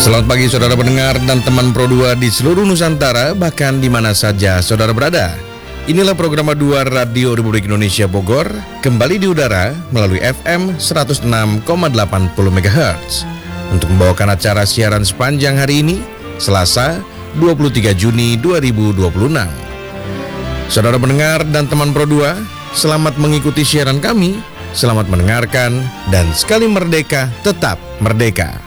Selamat pagi saudara pendengar dan teman Pro 2 di seluruh Nusantara, bahkan di mana saja saudara berada. Inilah program A2 Radio Republik Indonesia Bogor, kembali di udara melalui FM 106,80 MHz. Untuk membawakan acara siaran sepanjang hari ini, Selasa 23 Juni 2026. Saudara pendengar dan teman Pro 2, selamat mengikuti siaran kami, selamat mendengarkan, dan sekali merdeka, tetap merdeka.